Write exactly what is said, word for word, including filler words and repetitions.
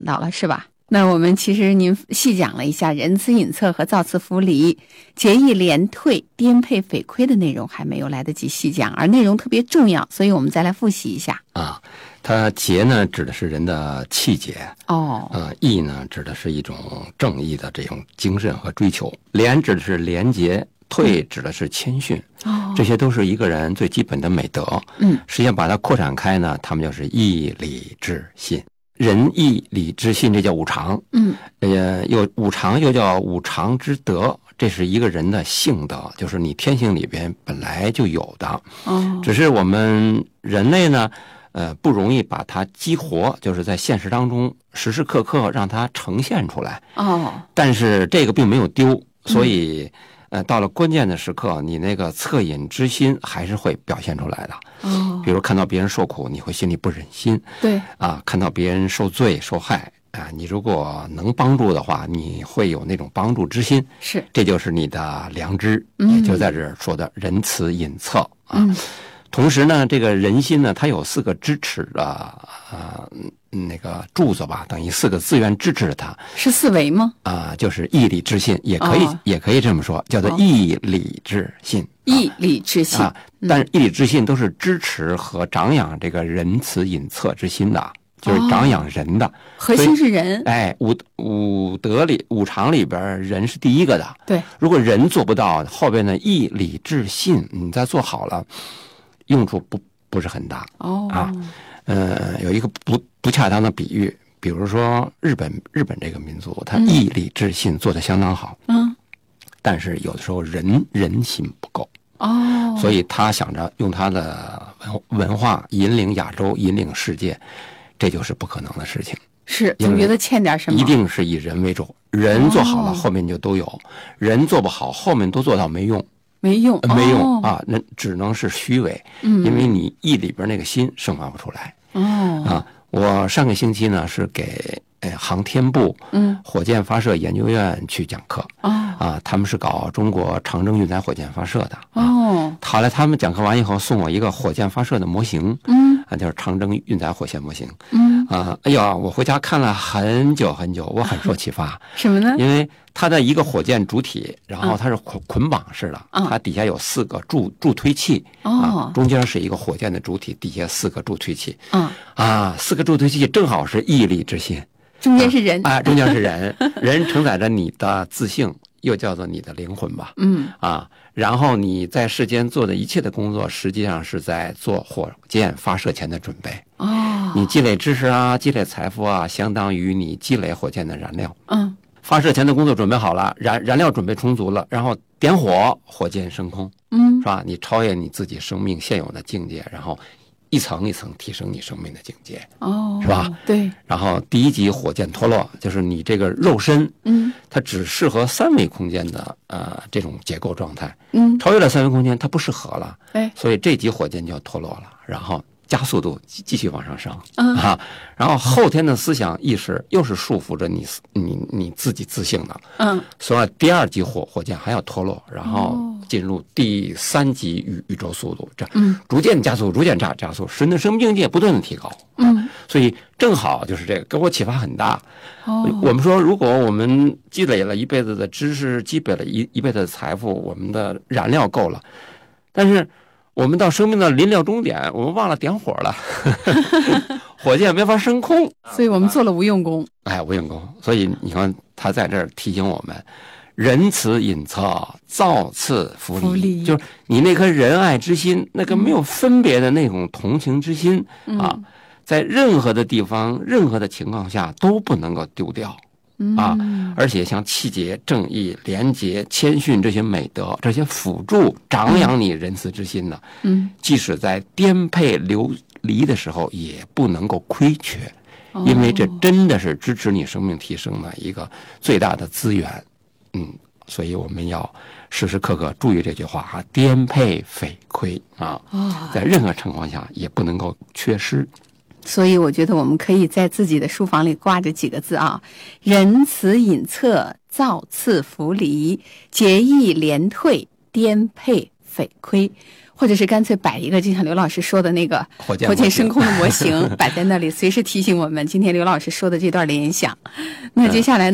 到了，是吧？那我们其实您细讲了一下仁慈隐恻和造次扶离、节义廉退、颠沛匪亏的内容，还没有来得及细讲，而内容特别重要，所以我们再来复习一下啊。它节呢指的是人的气节哦， 呃，义呢指的是一种正义的这种精神和追求，廉指的是廉洁，退指的是谦逊，哦，这些都是一个人最基本的美德。嗯，实际上把它扩展开呢，他们就是义礼智信。仁义礼智信，这叫五常。嗯，呃，又五常又叫五常之德，这是一个人的性德，就是你天性里边本来就有的。哦，只是我们人类呢，呃，不容易把它激活，就是在现实当中时时刻刻让它呈现出来。哦，但是这个并没有丢，所以。嗯呃，到了关键的时刻，你那个恻隐之心还是会表现出来的。哦，比如看到别人受苦，你会心里不忍心。对，啊，看到别人受罪受害啊，你如果能帮助的话，你会有那种帮助之心。是，这就是你的良知，嗯、也就在这儿说的仁慈隐恻啊。嗯，同时呢，这个人心呢，它有四个支持的呃那个柱子吧，等于四个资源支持着它。是四维吗？啊、呃，就是义礼智信，也可以、哦、也可以这么说，叫做义礼智信。义礼智信啊，但是义礼智信都是支持和长养这个仁慈隐恻之心的。就是长养人的、哦、核心是人。哎，五五德里五常里边人是第一个的。对，如果人做不到，后边的义礼智信你再做好了，用处不不是很大。哦啊，呃，有一个不不恰当的比喻，比如说日本日本这个民族，他义礼智信做得相当好。嗯，但是有的时候人人心不够。哦，所以他想着用他的文文化引领亚洲，引领世界。这就是不可能的事情，是总觉得欠点什么，一定是以人为主，人做好了，哦、后面就都有；人做不好，后面都做到没用，没用，呃、没用、哦、啊，那只能是虚伪，嗯，因为你意里边那个心生发不出来。哦啊，我上个星期呢是给呃航天部嗯火箭发射研究院去讲课。哦啊，他们是搞中国长征运载火箭发射的。哦，后来他们讲课完以后送我一个火箭发射的模型。嗯。啊，就是长征运载火箭模型。嗯啊，哎呀，我回家看了很久很久，我很受启发。什么呢？因为它的一个火箭主体，然后它是捆捆绑式的，嗯、它底下有四个助助推器。哦、啊，中间是一个火箭的主体，底下四个助推器。嗯啊，四个助推器正好是义礼之心。中间是人啊，啊中间是人，人承载着你的自性。又叫做你的灵魂吧，嗯啊，然后你在世间做的一切的工作，实际上是在做火箭发射前的准备。哦，你积累知识啊，积累财富啊，相当于你积累火箭的燃料。嗯，发射前的工作准备好了，燃燃料准备充足了，然后点火，火箭升空。嗯，是吧？你超越你自己生命现有的境界，然后一层一层提升你生命的境界。哦，是吧？对。然后第一级火箭脱落，就是你这个肉身，嗯，它只适合三维空间的呃这种结构状态。嗯，超越了三维空间，它不适合了。哎，所以这级火箭就要脱落了，然后加速度继续往上升。嗯啊，然后后天的思想意识又是束缚着你你你自己自性的。嗯，所以第二级火火箭还要脱落，然后进入第三级宇宇宙速度，这嗯逐渐加速，逐渐加加速，使你的生命境界不断的提高。嗯，所以正好就是这个给我启发很大。哦，我们说，如果我们积累了一辈子的知识，积累了一一辈子的财富，我们的燃料够了，但是我们到生命的临了终点，我们忘了点火了，火箭没法升空，所以我们做了无用功。哎，无用功。所以你看，他在这儿提醒我们。仁慈隐恻，造次扶离，就是你那颗仁爱之心，那个没有分别的那种同情之心、嗯、啊，在任何的地方、任何的情况下都不能够丢掉啊！嗯、而且像气节、正义、廉洁、谦逊这些美德，这些辅助长养你仁慈之心的，嗯，即使在颠沛流离的时候，也不能够亏缺，因为这真的是支持你生命提升的一个最大的资源。嗯，所以我们要时时刻刻注意这句话啊，颠沛匪亏啊，在任何情况下也不能够缺失。所以我觉得我们可以在自己的书房里挂着几个字啊：仁慈隐恻，造次扶离，节义廉退，颠沛匪亏。 或者是干脆摆一个就像刘老师说的那个火箭火箭升空的模型摆在那里，随时提醒我们今天刘老师说的这段联想。那接下来